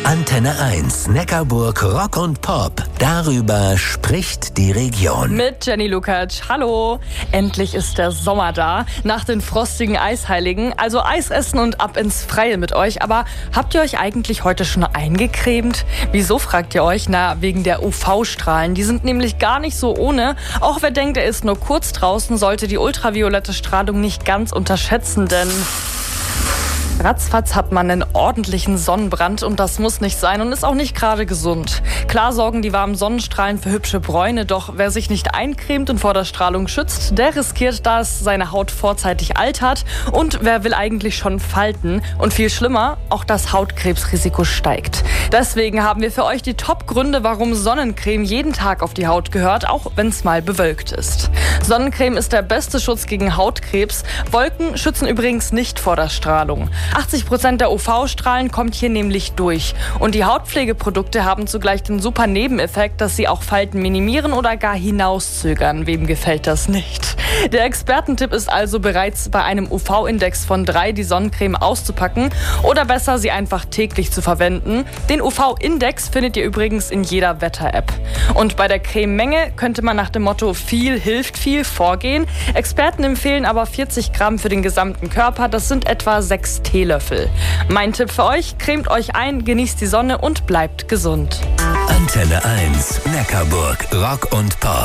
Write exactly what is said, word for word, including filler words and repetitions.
Antenne eins, Neckarburg Rock und Pop. Darüber spricht die Region. Mit Jenny Lukacs. Hallo. Endlich ist der Sommer da. Nach den frostigen Eisheiligen. Also Eis essen und ab ins Freie mit euch. Aber habt ihr euch eigentlich heute schon eingecremt? Wieso, fragt ihr euch? Na, wegen der U V-Strahlen. Die sind nämlich gar nicht so ohne. Auch wer denkt, er ist nur kurz draußen, sollte die ultraviolette Strahlung nicht ganz unterschätzen, denn ratzfatz hat man einen ordentlichen Sonnenbrand und das muss nicht sein und ist auch nicht gerade gesund. Klar sorgen die warmen Sonnenstrahlen für hübsche Bräune, doch wer sich nicht eincremt und vor der Strahlung schützt, der riskiert, dass seine Haut vorzeitig altert und wer will eigentlich schon Falten und viel schlimmer, auch das Hautkrebsrisiko steigt. Deswegen haben wir für euch die Top-Gründe, warum Sonnencreme jeden Tag auf die Haut gehört, auch wenn es mal bewölkt ist. Sonnencreme ist der beste Schutz gegen Hautkrebs. Wolken schützen übrigens nicht vor der Strahlung. achtzig Prozent der U V-Strahlen kommt hier nämlich durch. Und die Hautpflegeprodukte haben zugleich den super Nebeneffekt, dass sie auch Falten minimieren oder gar hinauszögern. Wem gefällt das nicht? Der Expertentipp ist also, bereits bei einem U V-Index von drei die Sonnencreme auszupacken oder besser, sie einfach täglich zu verwenden. Den U V-Index findet ihr übrigens in jeder Wetter-App. Und bei der Crememenge könnte man nach dem Motto viel hilft viel vorgehen. Experten empfehlen aber vierzig Gramm für den gesamten Körper. Das sind etwa sechs Teelöffel. Mein Tipp für euch, cremt euch ein, genießt die Sonne und bleibt gesund. Antenne eins, Neckarburg Rock und Pop.